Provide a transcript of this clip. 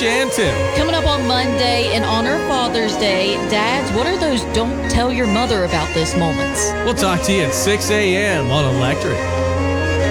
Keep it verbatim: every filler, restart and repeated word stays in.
and Tim. Coming up on Monday in honor of Father's Day, dads, what are those don't tell your mother about this moments? We'll talk to you at six a.m. on Electric.